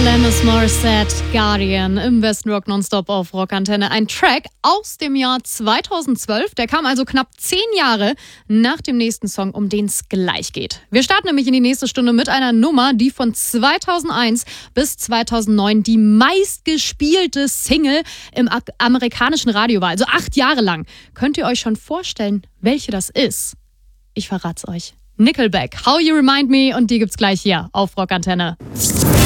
Alanis Morissette, Guardian im Besten Rock Nonstop auf Rockantenne. Ein Track aus dem Jahr 2012. Der kam also knapp 10 Jahre nach dem nächsten Song, um den es gleich geht. Wir starten nämlich in die nächste Stunde mit einer Nummer, die von 2001 bis 2009 die meistgespielte Single im amerikanischen Radio war. Also 8 Jahre lang. Könnt ihr euch schon vorstellen, welche das ist? Ich verrat's euch. Nickelback, How You Remind Me, und die gibt's gleich hier auf Rockantenne.